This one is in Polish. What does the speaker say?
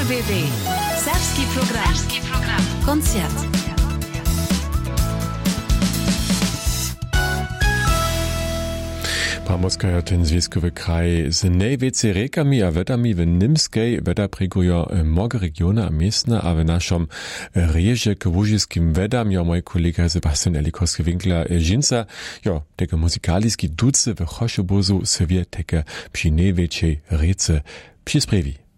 DWDW. Serbski program. Koncert. Pomorska ten związkowy kraj z najwięcej rekami a wedami w Nimskiej weda prikują mnogie regiony a miestna, a w naszym rejezie k łużiskim wedam ja mój kolega Sebastian Elikowski-Winkler Żinca, ja, tego muzykaliski duce w Choszobozu sobie teke przy największej rece przysprawi.